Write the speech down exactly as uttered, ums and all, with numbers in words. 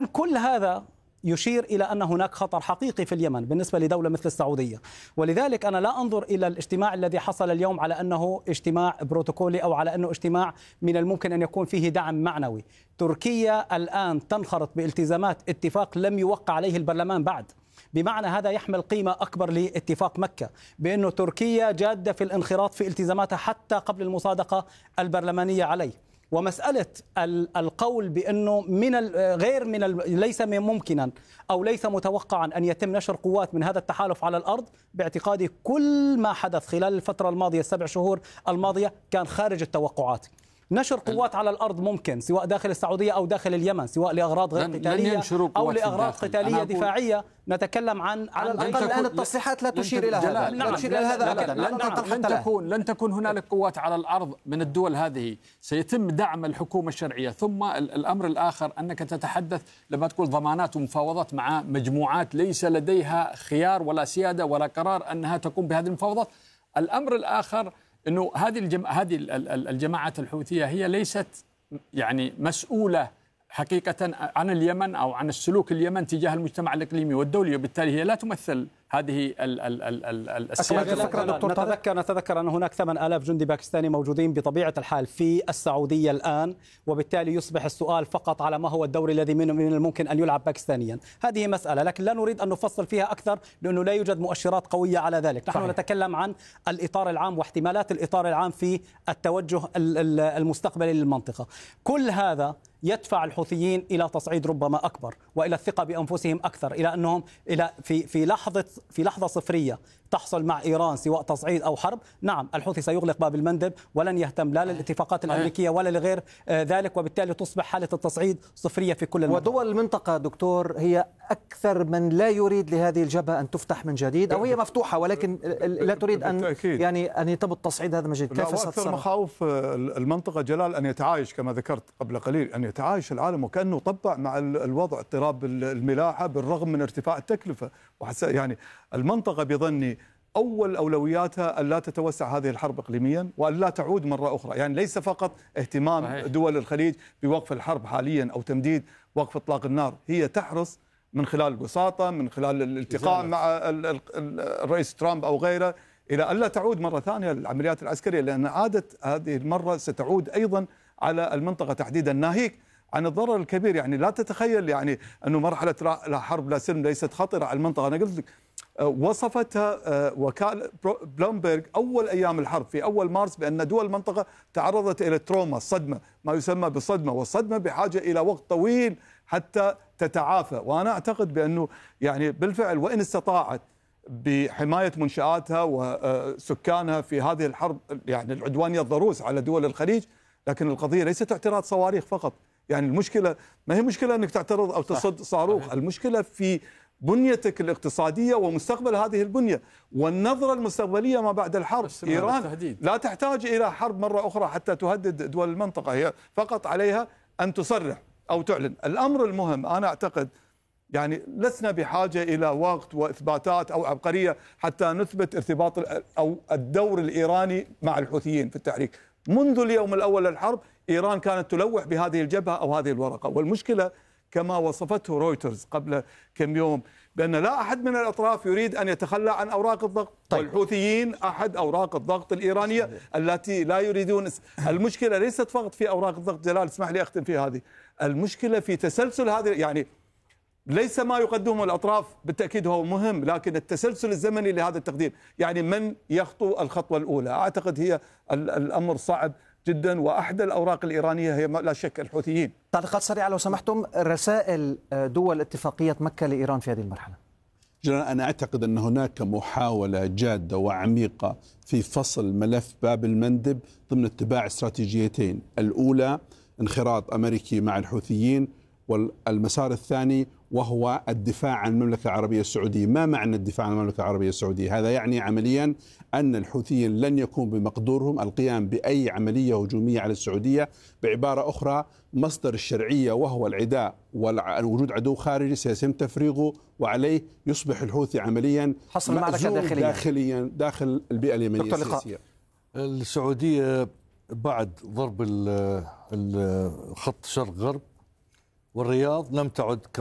كل هذا يشير إلى أن هناك خطر حقيقي في اليمن بالنسبة لدولة مثل السعودية. ولذلك أنا لا أنظر إلى الاجتماع الذي حصل اليوم على أنه اجتماع بروتوكولي أو على أنه اجتماع من الممكن أن يكون فيه دعم معنوي. تركيا الآن تنخرط بالتزامات اتفاق لم يوقع عليه البرلمان بعد، بمعنى هذا يحمل قيمة أكبر لاتفاق مكة، بأنه تركيا جادة في الانخراط في التزاماتها حتى قبل المصادقة البرلمانية عليه. ومسألة القول بأنه من غير من ليس ممكنا أو ليس متوقعا أن يتم نشر قوات من هذا التحالف على الأرض، باعتقادي كل ما حدث خلال الفترة الماضية السبع شهور الماضية كان خارج التوقعات. نشر قوات على الأرض ممكن سواء داخل السعودية أو داخل اليمن، سواء لأغراض غير قتالية أو لأغراض قتالية دفاعية. نتكلم عن على الأقل الآن التصريحات لا تشير إلى هذا، لا تشير إلى هذا أبدا. لن تكون لن تكون هنالك قوات على الأرض من الدول هذه، سيتم دعم الحكومة الشرعية. ثم الأمر الآخر أنك تتحدث لما تقول ضمانات ومفاوضات مع مجموعات ليس لديها خيار ولا سيادة ولا قرار أنها تقوم بهذه المفاوضات. الأمر الآخر أنه هذه الجم... هذه الجماعات الحوثية هي ليست يعني مسؤولة حقيقة عن اليمن أو عن السلوك اليمن تجاه المجتمع الإقليمي والدولي، وبالتالي هي لا تمثل هذه ال ال ال ال السياسة. نتذكر نتذكر أن هناك ثمانية آلاف جندي باكستاني موجودين بطبيعة الحال في السعودية الآن، وبالتالي يصبح السؤال فقط على ما هو الدور الذي من الممكن أن يلعب باكستانيا. هذه مسألة، لكن لا نريد أن نفصل فيها أكثر لأنه لا يوجد مؤشرات قوية على ذلك. نحن صحيح. نتكلم عن الإطار العام واحتمالات الإطار العام في التوجه المستقبلي للمنطقة. كل هذا يدفع الحوثيين إلى تصعيد ربما أكبر وإلى الثقة بأنفسهم أكثر، إلى أنهم إلى في في لحظة في لحظة صفرية تحصل مع إيران سواء تصعيد أو حرب، نعم الحوثي سيغلق باب المندب ولن يهتم لا للاتفاقات الأمريكية ولا لغير ذلك، وبالتالي تصبح حالة التصعيد صفرية في كل المنطقة. ودول المنطقة دكتور هي أكثر من لا يريد لهذه الجبهة أن تفتح من جديد، أو هي مفتوحة ولكن لا تريد أن يعني أن يتم التصعيد هذا من جديد. كيف أكثر مخاوف المنطقة جلال أن يتعايش كما ذكرت قبل قليل، أن يتعايش العالم وكأنه طبع مع الوضع اضطراب الملاحة بالرغم من ارتفاع التكلفة. يعني المنطقة بظني أول أولوياتها أن لا تتوسع هذه الحرب إقليميا وأن لا تعود مرة أخرى. يعني ليس فقط اهتمام صحيح. دول الخليج بوقف الحرب حاليا أو تمديد وقف إطلاق النار، هي تحرص من خلال الوساطة، من خلال الالتقاء مع الرئيس ترامب أو غيره، إلى أن لا تعود مرة ثانية العمليات العسكرية، لأن عادت هذه المرة ستعود أيضا على المنطقة تحديدا، ناهيك عن الضرر الكبير. يعني لا تتخيل يعني أنه مرحلة لا حرب لا سلم ليست خطرة على المنطقة. أنا قلت لك وصفتها وكالة بلومبرغ أول أيام الحرب في أول مارس بأن دول المنطقة تعرضت إلى التروما، الصدمة، ما يسمى بالصدمة، والصدمة بحاجة إلى وقت طويل حتى تتعافى. وأنا أعتقد بأنه يعني بالفعل وإن استطاعت بحماية منشآتها وسكانها في هذه الحرب يعني العدوانية الضروس على دول الخليج، لكن القضية ليست اعتراض صواريخ فقط. يعني المشكلة ما هي مشكلة أنك تعترض أو تصد صاروخ، المشكلة في بنيتك الاقتصادية ومستقبل هذه البنية والنظرة المستقبلية ما بعد الحرب. إيران التهديد. لا تحتاج إلى حرب مرة أخرى حتى تهدد دول المنطقة، هي فقط عليها أن تصرح أو تعلن. الأمر المهم أنا أعتقد يعني لسنا بحاجة إلى وقت وإثباتات أو عبقرية حتى نثبت ارتباط أو الدور الإيراني مع الحوثيين في التحريك. منذ اليوم الأول للحرب إيران كانت تلوح بهذه الجبهة أو هذه الورقة، والمشكلة كما وصفته رويترز قبل كم يوم بأن لا أحد من الأطراف يريد أن يتخلى عن أوراق الضغط. طيب. والحوثيين أحد أوراق الضغط الإيرانية صحيح. التي لا يريدون. المشكلة ليست فقط في أوراق الضغط جلال، اسمح لي أختم في هذه المشكلة في تسلسل هذه. يعني ليس ما يقدمه الأطراف بالتأكيد هو مهم، لكن التسلسل الزمني لهذا التقديم، يعني من يخطو الخطوة الأولى، أعتقد هي الأمر صعب جدا. وأحد الأوراق الإيرانية هي لا شك الحوثيين. تعليقات سريعة لو سمحتم. رسائل دول اتفاقية مكة لإيران في هذه المرحلة. أنا أعتقد أن هناك محاولة جادة وعميقة في فصل ملف باب المندب ضمن اتباع استراتيجيتين، الأولى انخراط أمريكي مع الحوثيين، والمسار الثاني وهو الدفاع عن المملكة العربية السعودية. ما معنى الدفاع عن المملكة العربية السعودية؟ هذا يعني عمليا أن الحوثيين لن يكون بمقدورهم القيام بأي عملية هجومية على السعودية. بعبارة أخرى مصدر الشرعية وهو العداء ووجود عدو خارجي سيتم تفريغه، وعليه يصبح الحوثي عمليا حصل المعركة داخليا. داخليا داخل البيئة اليمنية السياسية. السعودية بعد ضرب الخط شرق غرب والرياض لم تعد